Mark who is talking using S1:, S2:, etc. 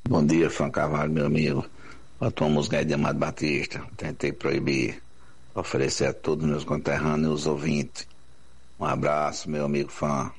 S1: Bom dia, Fã Carvalho, meu amigo. A música de Amado Batista. Tentei proibir, oferecer a todos meus conterrâneos ouvintes. Um abraço, meu amigo fã.